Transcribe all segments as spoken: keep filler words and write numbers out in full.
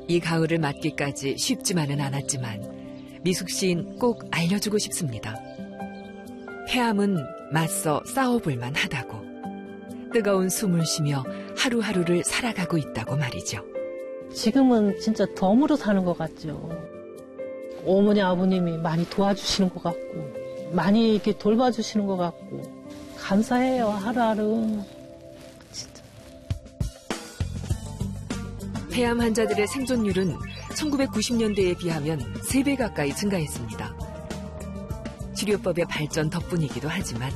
이 가을을 맞기까지 쉽지만은 않았지만 미숙 씨는 꼭 알려주고 싶습니다. 폐암은 맞서 싸워볼만 하다고, 뜨거운 숨을 쉬며 하루하루를 살아가고 있다고 말이죠. 지금은 진짜 덤으로 사는 것 같죠. 어머니 아버님이 많이 도와주시는 것 같고 많이 이렇게 돌봐주시는 것 같고 감사해요. 하루하루 진짜. 폐암 환자들의 생존율은 천구백구십 년대에 비하면 세 배 가까이 증가했습니다. 치료법의 발전 덕분이기도 하지만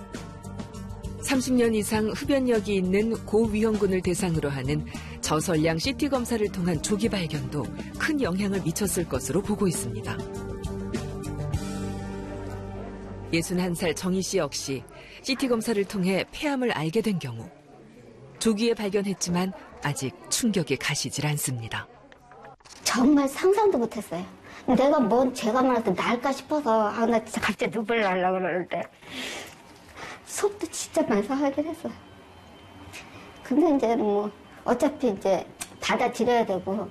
삼십 년 이상 흡연력이 있는 고위험군을 대상으로 하는 저설량 씨티 검사를 통한 조기 발견도 큰 영향을 미쳤을 것으로 보고 있습니다. 예순한 살 정희 씨 역시 씨티 검사를 통해 폐암을 알게 된 경우 조기에 발견했지만 아직 충격이 가시질 않습니다. 정말 상상도 못했어요. 내가 뭔 죄가 많아서 날까 싶어서 아, 나 진짜 갑자기 눈물 나려고 그러는데 수업도 진짜 많이 하긴 했어요. 근데 이제 뭐 어차피 이제 받아들여야 되고.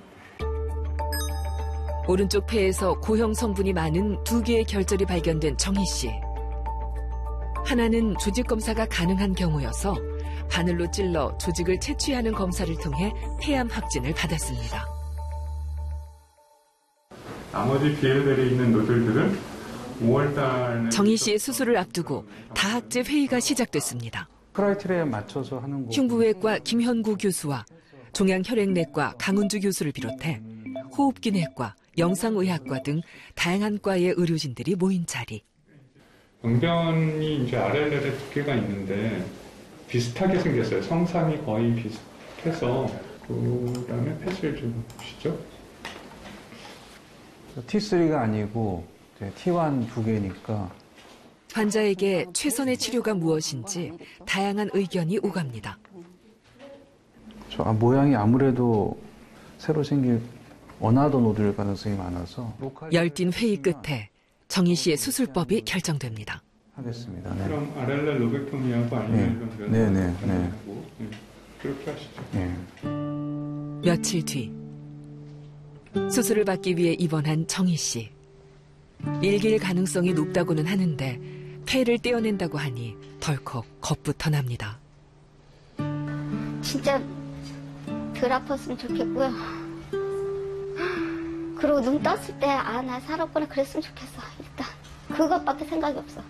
오른쪽 폐에서 고형 성분이 많은 두 개의 결절이 발견된 정희 씨. 하나는 조직 검사가 가능한 경우여서 바늘로 찔러 조직을 채취하는 검사를 통해 폐암 확진을 받았습니다. 나머지 비엘벨에 있는 노들들은 오월 달 정희 씨의 수술을 앞두고 다학제 회의가 시작됐습니다. 크라이테리아에 맞춰서 하는 거. 흉부외과 김현구 교수와 종양혈액내과 강은주 교수를 비롯해 호흡기내과, 영상의학과 등 다양한 과의 의료진들이 모인 자리. 병변이 이제 알엘엘에 두 개가 있는데 비슷하게 생겼어요. 성상이 거의 비슷해서. 그다음에 펫을 좀 보시죠. 티 쓰리가 아니고 티 원 두 개니까. 환자에게 최선의 치료가 무엇인지 다양한 의견이 오갑니다. 저 아, 모양이 아무래도 새로 생길 어나더 노드일 가능성이 많아서. 열띤 회의 끝에 정희 씨의 수술법이 결정됩니다. 하겠습니다. 네. 그럼 알엘렐 로벡토미하고 알엘렐 병변. 네, 네, 네. 네. 그렇게 하시죠. 네. 며칠 뒤 수술을 받기 위해 입원한 정희 씨. 일길 가능성이 높다고는 하는데 폐를 떼어낸다고 하니 덜컥 겁부터 납니다. 진짜 덜 아팠으면 좋겠고요. 그리고 눈 떴을 때 아, 나 살았구나 그랬으면 좋겠어. 일단 그것밖에 생각이 없어.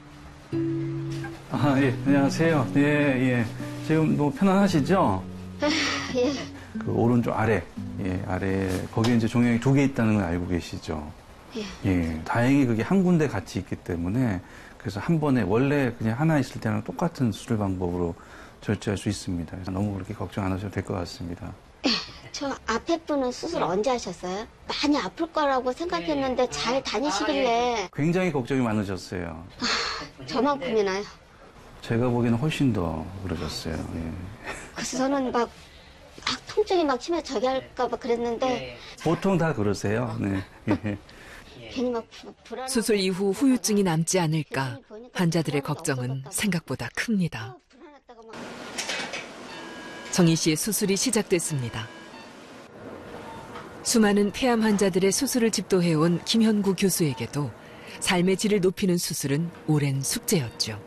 아, 예, 안녕하세요. 예, 예. 지금 뭐 편안하시죠? 예. 그 오른쪽 아래, 예, 아래 거기에 이제 종양이 두 개 있다는 걸 알고 계시죠? 예. 예. 다행히 그게 한 군데 같이 있기 때문에 그래서 한 번에 원래 그냥 하나 있을 때랑 똑같은 수술 방법으로 절제할 수 있습니다. 그래서 너무 그렇게 걱정 안 하셔도 될 것 같습니다. 저 앞에 분은 수술 언제 하셨어요? 많이 아플 거라고 생각했는데 잘 다니시길래. 굉장히 걱정이 많으셨어요. 아, 저만큼이나요? 제가 보기에는 훨씬 더 그러셨어요. 예. 그래서 저는 막, 막 통증이 막 심해 저기 할까 봐 그랬는데. 보통 다 그러세요. 네. 예. 괜히 막 부, 불안. 수술 이후 후유증이 남지 않을까 환자들의 걱정은 생각보다 큽니다. 정희 씨의 수술이 시작됐습니다. 수많은 폐암 환자들의 수술을 집도해온 김현구 교수에게도 삶의 질을 높이는 수술은 오랜 숙제였죠.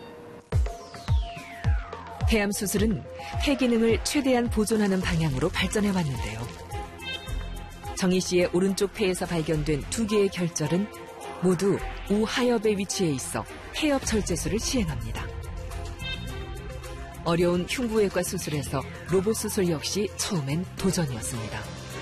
폐암 수술은 폐 기능을 최대한 보존하는 방향으로 발전해 왔는데요. 정희 씨의 오른쪽 폐에서 발견된 두 개의 결절은 모두 우하엽에 위치해 있어 폐엽 절제술을 시행합니다. 어려운 흉부외과 수술에서 로봇 수술 역시 처음엔 도전이었습니다.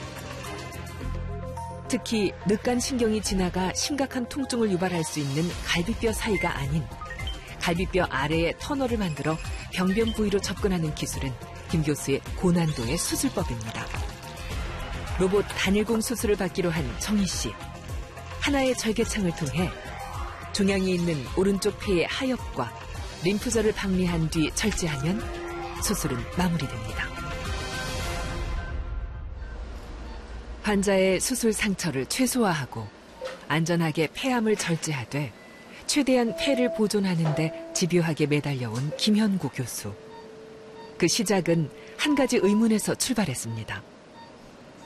특히 늑간 신경이 지나가 심각한 통증을 유발할 수 있는 갈비뼈 사이가 아닌 갈비뼈 아래에 터널을 만들어 병변 부위로 접근하는 기술은 김 교수의 고난도의 수술법입니다. 로봇 단일공 수술을 받기로 한 정희 씨. 하나의 절개창을 통해 종양이 있는 오른쪽 폐의 하엽과 림프절을 박리한 뒤 절제하면 수술은 마무리됩니다. 환자의 수술 상처를 최소화하고 안전하게 폐암을 절제하되 최대한 폐를 보존하는 데 집요하게 매달려온 김현구 교수. 그 시작은 한 가지 의문에서 출발했습니다.